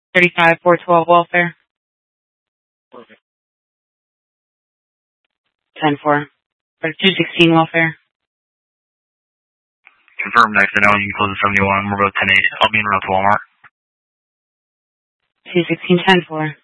35-412 welfare. Perfect. 10-4. 216 welfare. Confirm next to know you can close at 71. We're about 10-8. I'll be in route to Walmart. 216 10-4.